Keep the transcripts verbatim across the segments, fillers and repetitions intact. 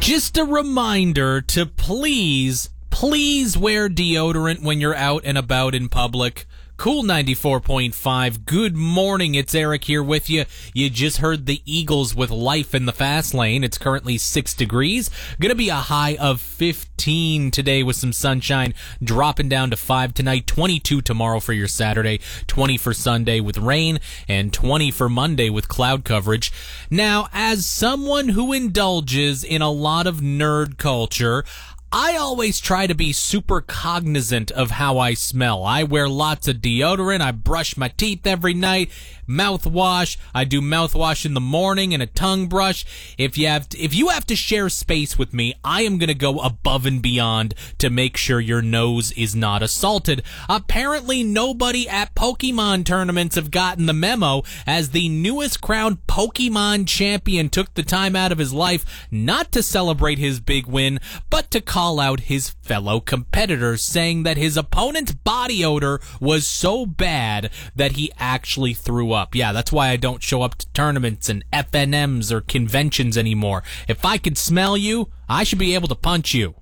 Just a reminder to please, please wear deodorant when you're out and about in public. Cool ninety-four point five. Good morning. It's Eric here with you. You just heard the Eagles with Life in the Fast Lane. It's currently six degrees. Going to be a high of fifteen today with some sunshine, dropping down to five tonight, twenty-two tomorrow for your Saturday, twenty for Sunday with rain, and twenty for Monday with cloud coverage. Now, as someone who indulges in a lot of nerd culture, I always try to be super cognizant of how I smell. I wear lots of deodorant. I brush my teeth every night. Mouthwash. I do mouthwash in the morning and a tongue brush. If you have to, if you have to share space with me, I am going to go above and beyond to make sure your nose is not assaulted. Apparently, nobody at Pokemon tournaments have gotten the memo, as the newest crowned Pokemon champion took the time out of his life not to celebrate his big win, but to call Call out his fellow competitors, saying that his opponent's body odor was so bad that he actually threw up. Yeah, that's why I don't show up to tournaments and F N Ms or conventions anymore. If I could smell you, I should be able to punch you.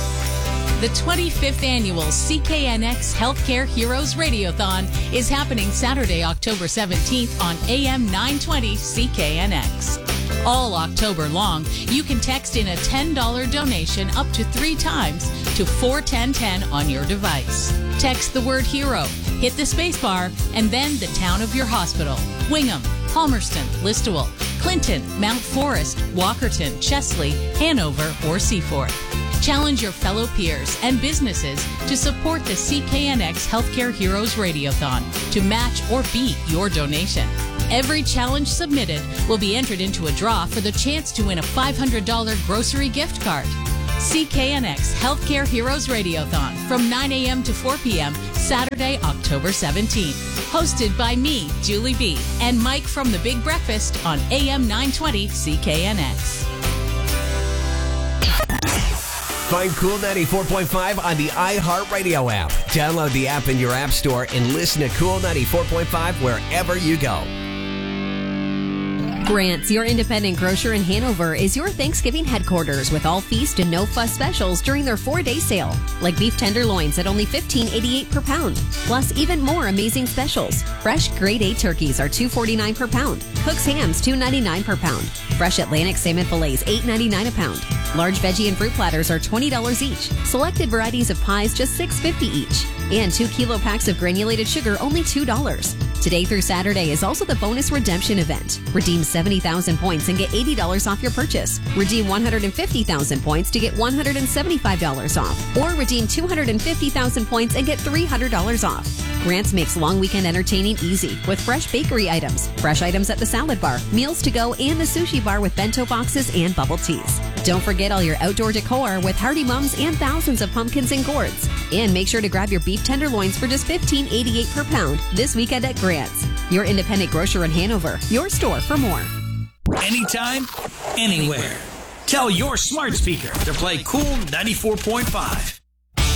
The twenty-fifth Annual C K N X Healthcare Heroes Radiothon is happening Saturday, October seventeenth on A M nine twenty C K N X. All October long, you can text in a ten dollars donation up to three times to four one zero one zero on your device. Text the word HERO, hit the spacebar, and then the town of your hospital: Wingham, Palmerston, Listowel, Clinton, Mount Forest, Walkerton, Chesley, Hanover, or Seaforth. Challenge your fellow peers and businesses to support the C K N X Healthcare Heroes Radiothon to match or beat your donation. Every challenge submitted will be entered into a draw for the chance to win a five hundred dollars grocery gift card. C K N X Healthcare Heroes Radiothon from nine a.m. to four p.m. Saturday, October seventeenth. Hosted by me, Julie B., and Mike from The Big Breakfast on A M nine twenty C K N X. Find Cool ninety-four point five on the iHeartRadio app. Download the app in your app store and listen to Cool ninety-four point five wherever you go. Grant's, your independent grocer in Hanover, is your Thanksgiving headquarters with all feast and no fuss specials during their four-day sale, like beef tenderloins at only fifteen eighty-eight per pound. Plus, even more amazing specials. Fresh grade A turkeys are two forty-nine per pound. Cook's hams two ninety-nine per pound. Fresh Atlantic salmon fillets eight ninety-nine a pound. Large veggie and fruit platters are twenty dollars each. Selected varieties of pies just six fifty each. And two kilo packs of granulated sugar only two dollars. Today through Saturday is also the bonus redemption event. Redeem seventy thousand points and get eighty dollars off your purchase. Redeem one hundred fifty thousand points to get one hundred seventy-five dollars off. Or redeem two hundred fifty thousand points and get three hundred dollars off. Grant's makes long weekend entertaining easy with fresh bakery items, fresh items at the salad bar, meals to go, and the sushi bar with bento boxes and bubble teas. Don't forget all your outdoor decor with Hardy Mums and thousands of pumpkins and gourds. And make sure to grab your beef tenderloins for just fifteen eighty-eight per pound this weekend at Grant's, your independent grocer in Hanover. Your store for more. Anytime, anywhere. Tell your smart speaker to play Cool ninety-four point five.